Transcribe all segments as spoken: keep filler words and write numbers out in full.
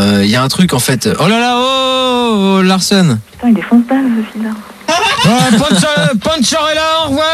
euh, y a un truc en fait. Oh là là, oh, oh Larson. Putain, il défonce pas ce film-là. Ouais, Ponchorella, au revoir.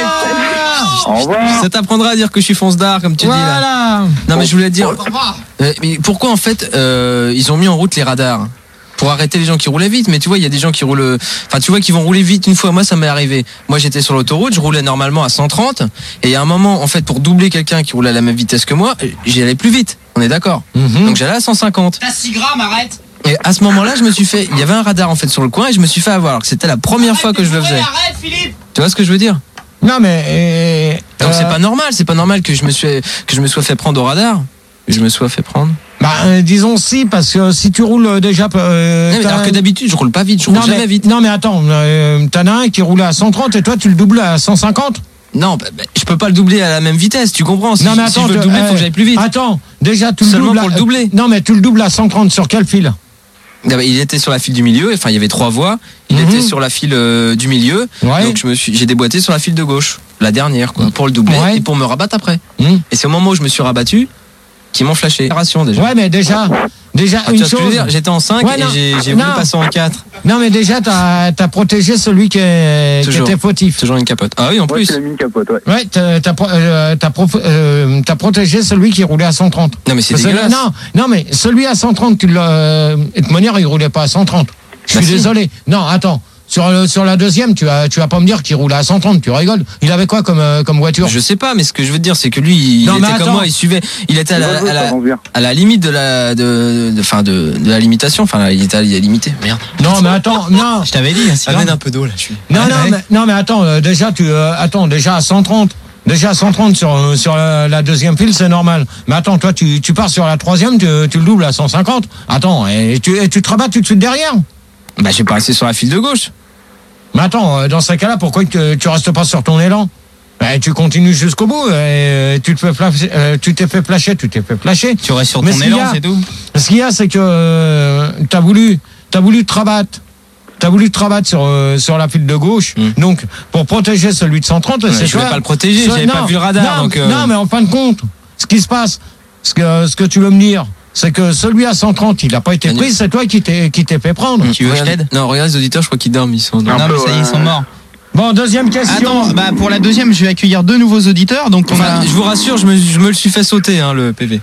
Allez. Au revoir. Ça t'apprendra à dire que je suis fonce d'art comme tu voilà. dis là. Non mais je voulais te dire. Euh, mais pourquoi en fait euh, ils ont mis en route les radars pour arrêter les gens qui roulaient vite? Mais tu vois, il y a des gens qui roulent, enfin tu vois, qui vont rouler vite une fois. Moi, ça m'est arrivé. Moi, j'étais sur l'autoroute, je roulais normalement à cent trente, et il y a un moment, en fait, pour doubler quelqu'un qui roulait à la même vitesse que moi, j'y allais plus vite. On est d'accord. Mm-hmm. Donc j'allais à cent cinquante. T'as six grammes, arrête. Et à ce moment-là, je me suis fait, il y avait un radar en fait sur le coin, et je me suis fait avoir. Alors que c'était la première Arrête, fois que je le bourré, faisais. Arrête, Philippe. Tu vois ce que je veux dire? Non mais euh, Donc euh, c'est pas normal, c'est pas normal que je me suis, que je me sois fait prendre au radar. Que je me sois fait prendre. Bah, euh, disons si, parce que si tu roules déjà. Euh, non, mais alors que d'habitude, je roule pas vite, je roule non, jamais mais, vite. Non, mais attends, euh, t'en as un qui roulait à cent trente et toi tu le doubles à cent cinquante? Non, bah, bah, je peux pas le doubler à la même vitesse, tu comprends? Si, non, mais si attends, je veux le doubler, il euh, faut que j'aille plus vite. Attends, déjà tu le Seulement doubles. pour à, le doubler. Non, mais tu le doubles à cent trente sur quel fil? Ah bah, il était sur la file du milieu, enfin il y avait trois voies. Il Mm-hmm. était sur la file euh, du milieu, Ouais. donc je me suis, j'ai déboîté sur la file de gauche, la dernière, quoi, pour le doubler Ouais. et pour me rabattre après. Mmh. Et c'est au moment où je me suis rabattu qu'ils m'ont flashé. Ration déjà. Ouais, mais déjà, déjà Ah, tu une vois ce que je veux chose. dire, j'étais en cinq Ouais, et non. j'ai, j'ai voulu Non. passer en quatre. Non, mais déjà t'as as protégé celui qui, est, qui Toujours. était fautif. Toujours une capote. Ah oui, en Moi, plus. tu l'as mis une capote, ouais. Ouais, t'as t'as pro- euh, t'as pro- euh, t'as protégé celui qui roulait à cent trente. Non mais c'est Parce que- dégueulasse. non, non, mais celui à cent trente, tu l'as. De toute manière, il roulait pas à cent trente. Je Bah suis si. désolé. Non, attends. Sur, le, sur la deuxième, tu vas, tu vas pas me dire qu'il roulait à cent trente. Tu rigoles. Il avait quoi comme, euh, comme voiture? Je sais pas, mais ce que je veux te dire, c'est que lui, il Non, mais était comme attends. moi, il suivait, il était à la, Volvo, à ça la, avance bien. à la limite de la, de, de, fin de, de la limitation, enfin, il était à la limité. Merde. Non, mais attends, non. Je t'avais dit, hein, Amène un peu d'eau là, je suis. Non, Ouais, non, ouais. mais, non, mais attends, euh, déjà, tu, euh, attends, déjà à cent trente. Déjà à cent trente sur, euh, sur la, la deuxième file, c'est normal. Mais attends, toi, tu, tu pars sur la troisième, tu, tu le doubles à cent cinquante. Attends, et tu, et tu te rabats tout de suite derrière. Bah, j'ai pas resté sur la file de gauche. Mais attends, euh, dans ce cas-là, pourquoi que tu restes pas sur ton élan? Ben, tu continues jusqu'au bout, et euh, tu te fais flasher, euh, tu t'es fait flasher, tu t'es fait flasher. Tu restes sur Mais ton ce qu'il y élan, a- c'est tout. Ce qu'il y a, c'est que euh, t'as voulu, t'as voulu te rabattre. T'as voulu te rabattre sur, euh, sur la file de gauche. Mm. Donc, pour protéger celui de cent trente, Ouais, c'est je voulais toi- pas le protéger, ce- j'avais pas non, vu le radar, Non, donc, euh, non, mais en fin de compte, ce qui se passe, ce que, ce que tu veux me dire, c'est que celui à cent trente, il a pas été Manu. pris, c'est toi qui t'es, qui t'es fait prendre. Tu veux que je Regarde- t'aide? Non, regarde les auditeurs, je crois qu'ils dorment, ils sont. Un Non, peu, mais ça y est, ils sont ouais. morts. Bon, deuxième question. Attends, bah pour la deuxième, je vais accueillir deux nouveaux auditeurs. Donc on Enfin, a. je vous rassure, je me, je me le suis fait sauter, hein, le P V.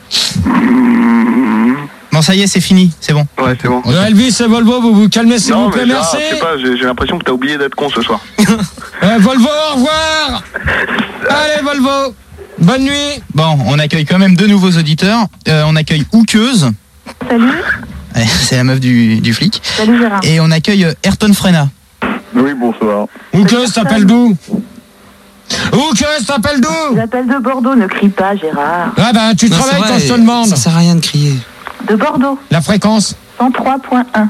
Bon, ça y est, c'est fini, c'est bon. Ouais, c'est bon. Euh, Elvis et Volvo, vous vous calmez s'il Non, vous plaît, mais Gérard, merci. je sais pas, j'ai j'ai l'impression que t'as oublié d'être con ce soir. Euh, Volvo, au revoir. Allez, Volvo. Bonne nuit. Bon, on accueille quand même deux nouveaux auditeurs. Euh, on accueille Houqueuse. Salut. Ouais, c'est la meuf du, du flic. Salut Gérard. Et on accueille euh, Ayrton Frena. Oui, bonsoir. Ou que t'appelles d'où? Ou que t'appelles d'où? J'appelle de Bordeaux, ne crie pas Gérard. Ah ben, tu Non, travailles c'est vrai, quand je te demande. Ça sert à rien de crier. De Bordeaux, La fréquence. cent trois point un.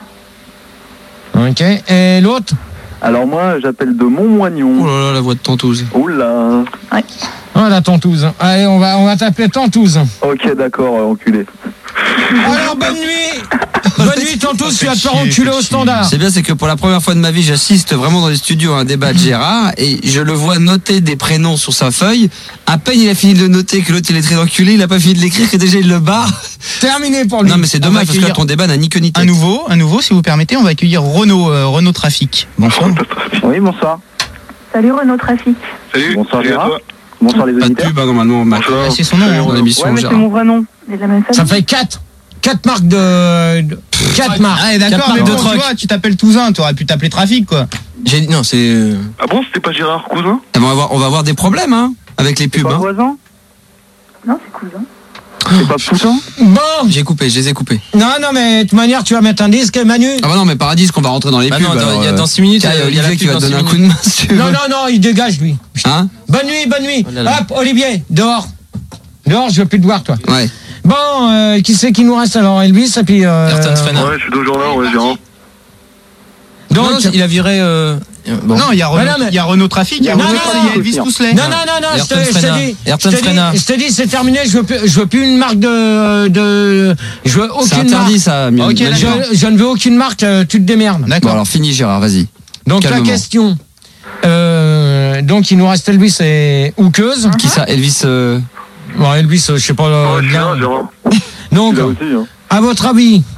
Ok. Et l'autre? Alors moi, j'appelle de Montmoignon. Oh là là, la voix de Tantouze. Oula. Ah, la Tantouze. Allez, on va, on va t'appeler Tantouze. Ok, d'accord, euh, enculé. Alors, bonne nuit. Bonne nuit, Tantouze, tu vas te faire enculer au standard. C'est bien, c'est que pour la première fois de ma vie, j'assiste vraiment dans les studios à un débat de Gérard et je le vois noter des prénoms sur sa feuille. À peine il a fini de le noter que l'autre il est très enculé, il a pas fini de l'écrire et déjà il le barre. Terminé pour lui. Non mais c'est On dommage va parce que là, accueillir ton débat n'a ni queue ni tête. Un nouveau, un nouveau, si vous permettez, on va accueillir Renault, euh, Renault Trafic. Bonsoir. Oui, bonsoir. Salut Renault Trafic. Salut. Bonsoir Gérard. Bonsoir les Pas de auditeurs. pub hein, normalement. Mac. Bonsoir. Ah, c'est son nom, hein. Dans l'émission Ouais, mais c'est Gérard. mon vrai nom. C'est de la même famille. Ça fait quatre. Quatre marques de. de- Quatre marques. Ah, Quatre d'accord, marques mais de bon, tu truck. vois, tu t'appelles Touzin, tu aurais pu t'appeler Trafic, quoi. J'ai non, c'est. euh, Ah bon, c'était pas Gérard Cousin? Ah, bon, on, va avoir, on va avoir des problèmes hein, avec les pubs. Pas Hein. voisin? Non, c'est cousin. C'est pas Poussin? Bon. J'ai coupé, je les ai coupés. Non, non, mais de toute manière, tu vas mettre un disque, Manu. Ah bah non mais Paradis qu'on va rentrer dans les Bah pubs. non, dans- alors, il y a euh, dans six minutes, tiens, il y a il y a la Olivier qui pub va te dans donner six un coup de main si tu veux. Non, non, non, il dégage, lui. Hein? Bonne nuit, bonne nuit. Oh là là. Hop, Olivier, dehors. Dehors, je veux plus te voir, toi. Ouais. Bon, euh, qui c'est qui nous reste alors, Elvis et puis. Euh, Ayrton Frena. Ouais, je suis toujours là, ouais, Gérard. Donc, Non, il a viré. Euh... Bon. Non, il y a Renault, Mais non, mais- il y a Renault Trafic, il y a Non, Renault non, Trafic, il y a non. Elvis Pousselet. Non, non, non, non, je te Ayrton je te Frena. dis, je Ayrton te dis, Frena. je te dis, c'est terminé, je veux plus, je veux plus une marque de, de, je veux C'est aucune marque. interdit ça. Manu. Ok, Manu. d'accord. Je, je ne veux aucune marque, euh, tu te démerdes. Bon D'accord. alors fini Gérard, vas-y. Donc calmement. la question, euh, donc il nous reste Elvis et Houqueuse. Qui ça Elvis euh... Bon, Elvis, euh, je sais pas. euh, Ouais, je suis bien. là, Gérard. Donc, Je suis là aussi, hein. à votre avis,